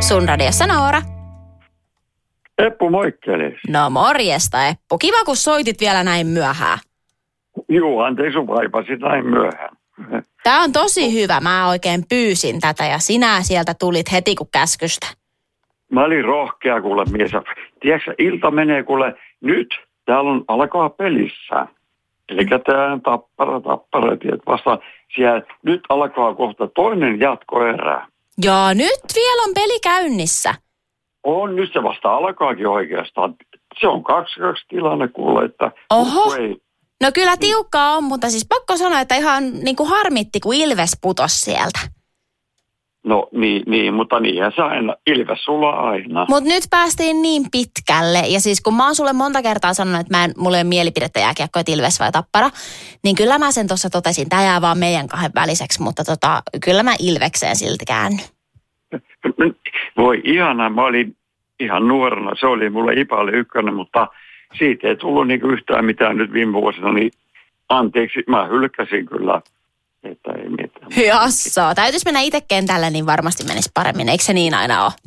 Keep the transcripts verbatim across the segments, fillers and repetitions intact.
Sun radiossa Noora. Eppu, moikkeli. No morjesta, Eppu. Kiva, kun soitit vielä näin myöhään. Juu, anteeksi sun vaipasi näin myöhään. Tää on tosi hyvä. Mä oikein pyysin tätä ja sinä sieltä tulit heti kun käskystä. Mä olin rohkea kuule mies. Tiedätkö, ilta menee kuule nyt. Täällä on alkaa pelissä. Eli tää tappara, tappara, tiedät vastaan. Siellä nyt alkaa kohta toinen jatkoerä. Joo, nyt vielä on peli käynnissä. On, nyt se vasta alkaakin oikeastaan. Se on kaksi kaksi tilanne kuule, että... Oho. Ei. No kyllä tiukkaa on, mutta siis pakko sanoa, että ihan niin kuin harmitti, kun Ilves putosi sieltä. No niin, niin mutta niinhän se aina, Ilves sulla aina. Mutta nyt päästiin niin pitkälle, ja siis kun mä oon sulle monta kertaa sanonut, että mä en, mulla ei ole mielipidettä jääkiekko, että Ilves vai Tappara, niin kyllä mä sen tuossa totesin, tää jää vaan meidän kahden väliseksi, mutta tota, kyllä mä Ilvekseen silti käännyn. Voi ihanaa, mä olin ihan nuorena, se oli mulle Ipalle ykkönen, mutta siitä ei tullut niinku yhtään mitään nyt viime vuosina, niin anteeksi, mä hylkäsin kyllä. Että ei mitään. Jassoo. Täytyisi mennä itse kentälle, niin varmasti menisi paremmin. Eikö se niin aina ole?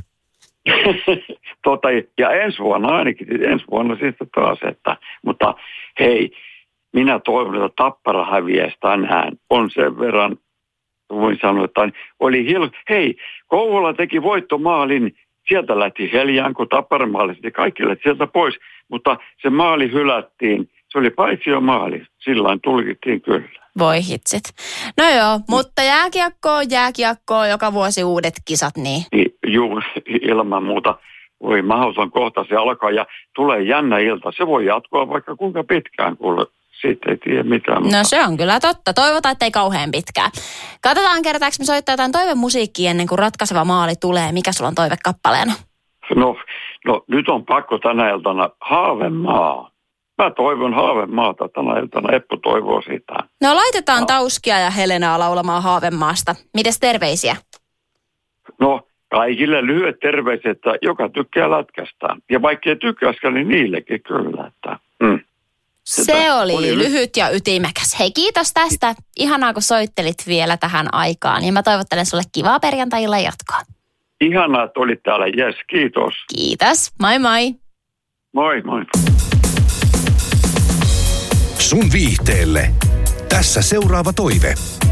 tota, ja ensi vuonna ainakin, ensi vuonna sitten taas, että, mutta hei, minä toivon, että Tappara häviäisi tänään. On sen verran, voin sanoa, että oli hil... Hei, Kouvola teki voittomaalin, sieltä lähti Heljanko, Tappara maali, kaikki lähti sieltä pois, mutta se maali hylättiin. Se oli paitsi jo maali, sillain tulkittiin kyllä. Voi hitsit. No joo, mutta jääkiekkoa, jääkiekkoa, joka vuosi uudet kisat, niin... niin juu, ilman muuta. Voi mahdoton kohta se alkaa ja tulee jännä ilta. Se voi jatkua vaikka kuinka pitkään, kuule. Siitä ei tiedä mitään. No se on kyllä totta. Toivotaan, ettei kauhean pitkään. Katsotaan, kertaanko me soittaa jotain toivemusiikkia ennen kuin ratkaiseva maali tulee. Mikä sulla on toivekappaleena? No, no nyt on pakko tänä iltana Haavemaa. Mä toivon Haavemaata tänä iltana. Eppu toivoo sitä. No laitetaan no. Tauskia ja Helenaa laulamaan Haavemaasta. Mites terveisiä? No kaikille lyhyet terveiset, että joka tykkää lätkästä. Ja vaikka ei tykkäskään, niin niillekin kyllä. Että, mm. Se oli, oli lyhyt ja ytimekäs. Hei, kiitos tästä. Ihanaa, kun soittelit vielä tähän aikaan. Ja mä toivottelen sulle kivaa perjantai-illan jatkoa. Ihanaa, että olit täällä. Jes, kiitos. Kiitos. Moi moi. Moi moi. Sun viihteelle. Tässä seuraava toive.